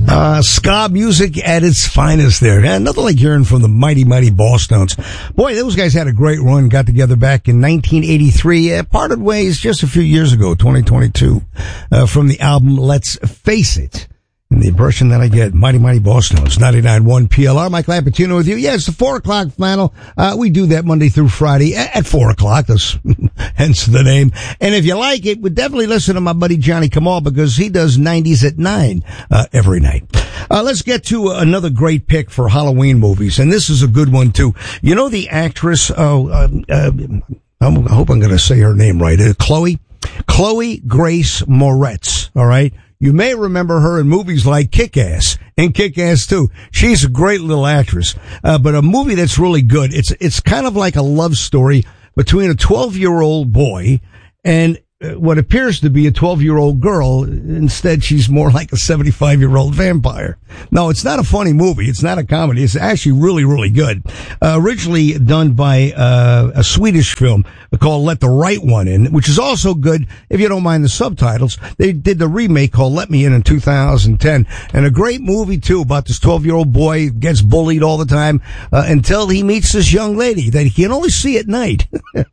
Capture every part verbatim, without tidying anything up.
Uh, ska music at its finest there. Yeah, nothing like hearing from the mighty, mighty Bosstones. Boy, those guys had a great run, got together back in nineteen eighty-three, uh, parted ways just a few years ago, twenty twenty-two, uh, from the album Let's Face It. And the impression that I get, mighty, mighty Bosstones, ninety-nine point one P L R, Mike Lapatino with you. Yeah, it's the four o'clock flannel. Uh, we do that Monday through Friday at, at four o'clock. That's hence the name. And if you like it, we definitely listen to my buddy Johnny Kamal because he does nineties at nine, uh, every night. Uh, let's get to another great pick for Halloween movies. And this is a good one too. You know the actress, oh, uh, uh, I hope I'm going to say her name right. Uh, Chloe, Chloe Grace Moretz. All right. You may remember her in movies like Kick-Ass and Kick-Ass two. She's a great little actress. Uh, but a movie that's really good. It's, it's kind of like a love story between a twelve-year-old boy and what appears to be a twelve-year-old girl. Instead, she's more like a seventy-five-year-old vampire. No, it's not a funny movie. It's not a comedy. It's actually really, really good. Uh, originally done by uh, a Swedish film called Let the Right One In, which is also good if you don't mind the subtitles. They did the remake called Let Me In in two thousand ten. And a great movie, too, about this twelve-year-old boy who gets bullied all the time uh, until he meets this young lady that he can only see at night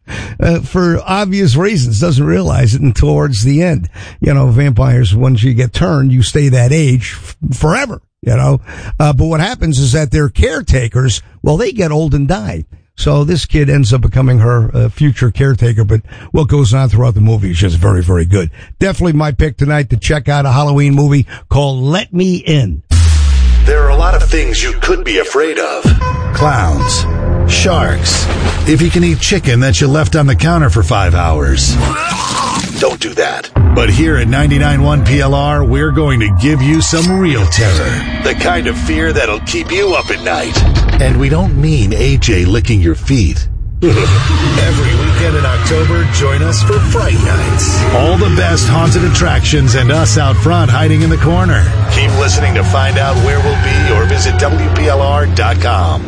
uh, for obvious reasons. Doesn't realize it and towards the end. You know, vampires, once you get turned, you stay that age f- forever, you know. Uh, but what happens is that their caretakers, well, they get old and die. So this kid ends up becoming her uh, future caretaker, but what goes on throughout the movie is just very, very good. Definitely my pick tonight to check out a Halloween movie called Let Me In. There are a lot of things you could be afraid of. Clowns, sharks, if you can eat chicken that you left on the counter for five hours. Don't do that. But here at ninety-nine point one P L R, we're going to give you some real terror. The kind of fear that'll keep you up at night. And we don't mean A J licking your feet. Every weekend in October, join us for Fright Nights. All the best haunted attractions and us out front hiding in the corner. Keep listening to find out where we'll be or visit W P L R dot com.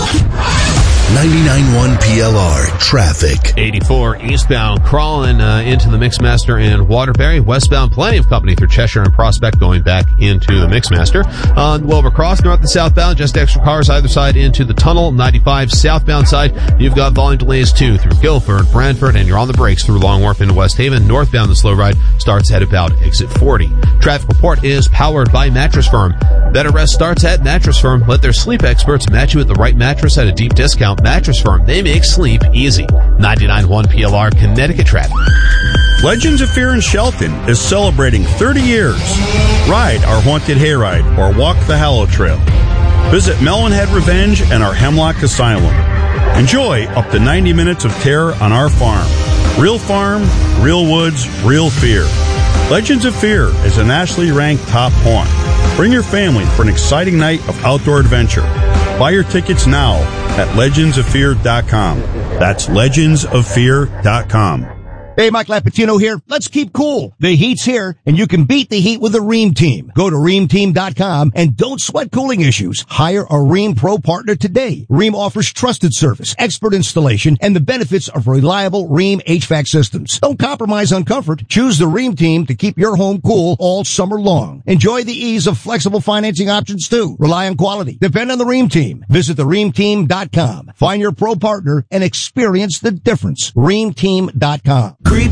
ninety-nine point one P L R traffic. eighty-four eastbound crawling uh, into the Mixmaster and Waterbury. Westbound, plenty of company through Cheshire and Prospect going back into the Mixmaster. On Wilbur Cross, north and southbound, just extra cars either side into the tunnel. ninety-five southbound side, you've got volume delays too through Guilford, Brantford, and you're on the brakes through Long Wharf into West Haven. Northbound, the slow ride starts at about exit forty. Traffic report is powered by Mattress Firm. Better rest starts at Mattress Firm. Let their sleep experts match you with the right mattress at a deep discount. Mattress Firm. They make sleep easy. ninety-nine point one P L R Connecticut traffic. Legends of Fear in Shelton is celebrating thirty years. Ride our Haunted Hayride or walk the Hallow Trail. Visit Melonhead Revenge and our Hemlock Asylum. Enjoy up to ninety minutes of terror on our farm. Real farm, real woods, real fear. Legends of Fear is a nationally ranked top haunt. Bring your family for an exciting night of outdoor adventure. Buy your tickets now at legends of fear dot com. That's legends of fear dot com. Hey, Mike Lapatino here. Let's keep cool. The heat's here, and you can beat the heat with the Rheem Team. Go to Rheem Team dot com and don't sweat cooling issues. Hire a Rheem Pro partner today. Rheem offers trusted service, expert installation, and the benefits of reliable Rheem H V A C systems. Don't compromise on comfort. Choose the Rheem Team to keep your home cool all summer long. Enjoy the ease of flexible financing options too. Rely on quality. Depend on the Rheem Team. Visit the Rheem Team dot com. Find your pro partner and experience the difference. Rheem Team dot com.